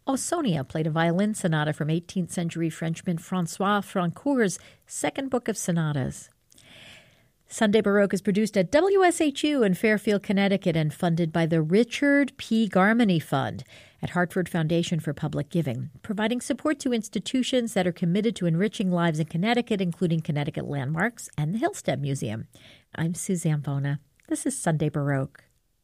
Ausonia played a violin sonata from 18th century Frenchman François Francourt's second book of sonatas. Sunday Baroque is produced at WSHU in Fairfield, Connecticut, and funded by the Richard P. Garmany Fund at Hartford Foundation for Public Giving, providing support to institutions that are committed to enriching lives in Connecticut, including Connecticut Landmarks and the Hillstead Museum. I'm Suzanne Bona. This is Sunday Baroque.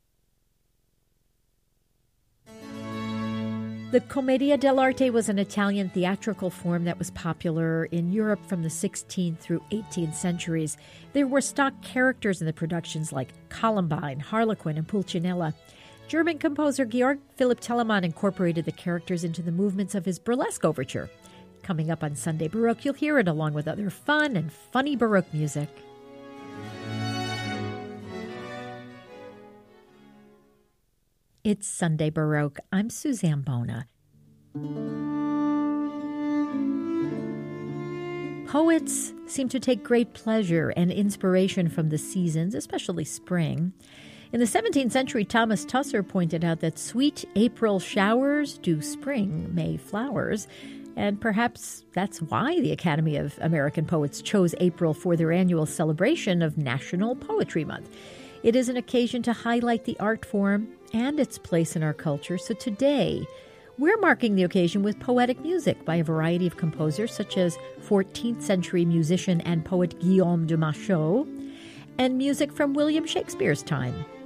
The Commedia dell'arte was an Italian theatrical form that was popular in Europe from the 16th through 18th centuries. There were stock characters in the productions like Columbine, Harlequin, and Pulcinella. German composer Georg Philipp Telemann incorporated the characters into the movements of his burlesque overture. Coming up on Sunday Baroque, you'll hear it along with other fun and funny Baroque music. It's Sunday Baroque. I'm Suzanne Bona. Poets seem to take great pleasure and inspiration from the seasons, especially spring. In the 17th century, Thomas Tusser pointed out that sweet April showers do spring May flowers, and perhaps that's why the Academy of American Poets chose April for their annual celebration of National Poetry Month. It is an occasion to highlight the art form and its place in our culture. So today, we're marking the occasion with poetic music by a variety of composers, such as 14th century musician and poet Guillaume de Machaut, and music from William Shakespeare's time.